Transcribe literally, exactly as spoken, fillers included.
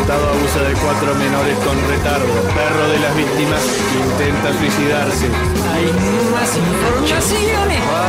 Estado abusa de cuatro menores con retardo. Perro de las víctimas intenta suicidarse. Hay más informaciones.